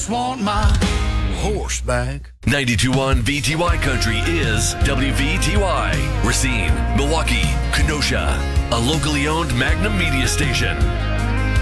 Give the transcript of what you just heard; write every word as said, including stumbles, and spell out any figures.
just want my horse back. ninety-two point one V T Y Country is W V T Y. Racine, Milwaukee, Kenosha. A locally owned Magnum media station.